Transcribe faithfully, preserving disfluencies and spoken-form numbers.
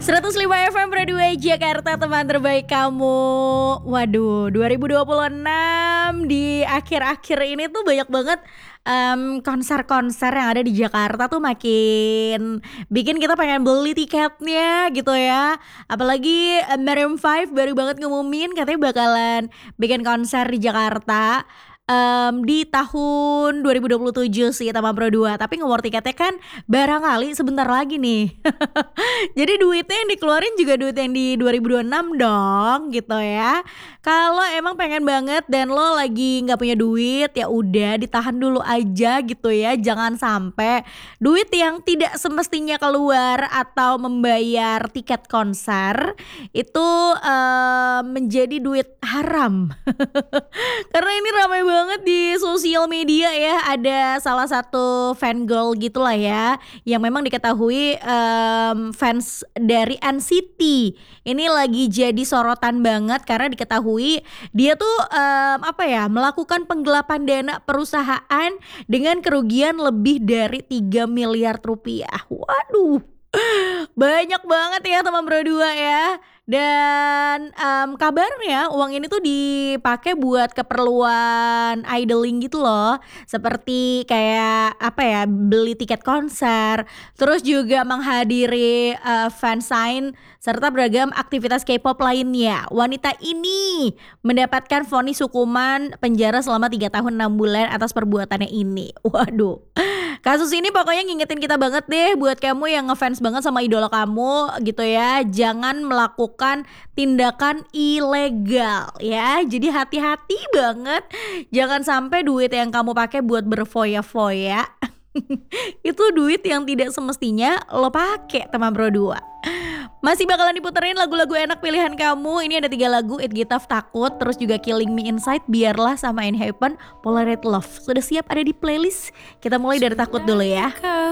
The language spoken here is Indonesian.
seratus lima F M Broadway Jakarta, teman terbaik kamu. Waduh, dua ribu dua puluh enam di akhir-akhir ini tuh banyak banget em, konser-konser yang ada di Jakarta tuh makin bikin kita pengen beli tiketnya gitu ya. Apalagi eh, Maroon lima baru banget ngumumin katanya bakalan bikin konser di Jakarta em, di tahun dua ribu dua puluh tujuh sih Taman Pro dua. Tapi nomor tiketnya kan barangkali sebentar lagi nih. Jadi duitnya yang dikeluarin juga duit yang di dua ribu dua puluh enam dong gitu ya. Kalau emang pengen banget dan lo lagi nggak punya duit, ya udah ditahan dulu aja gitu ya. Jangan sampai duit yang tidak semestinya keluar atau membayar tiket konser itu eh, menjadi duit haram. Karena ini ramai banget di sosial media ya. Ada salah satu fan girl gitulah ya, yang memang diketahui em, fans dari N C T ini lagi jadi sorotan banget karena diketahui dia tuh em, apa ya, melakukan penggelapan dana perusahaan dengan kerugian lebih dari tiga miliar rupiah. Waduh, banyak banget ya teman Bro dua ya. Dan em, kabarnya uang ini tuh dipakai buat keperluan idling gitu loh. Seperti kayak apa ya, beli tiket konser, terus juga menghadiri eh, fansign serta beragam aktivitas K-pop lainnya. Wanita ini mendapatkan vonis hukuman penjara selama tiga tahun enam bulan atas perbuatannya ini. Waduh. Kasus ini pokoknya ngingetin kita banget deh buat kamu yang ngefans banget sama idola kamu gitu ya. Jangan melakukan tindakan ilegal ya. Jadi hati-hati banget. Jangan sampai duit yang kamu pakai buat berfoya-foya itu duit yang tidak semestinya lo pakai teman Bro dua. Masih bakalan diputerin lagu-lagu enak pilihan kamu. Ini ada tiga lagu, It Get Tough, Takut, terus juga Killing Me Inside, Biarlah, sama In Heaven, Polaroid Love. Sudah siap ada di playlist? Kita mulai dari Takut dulu ya.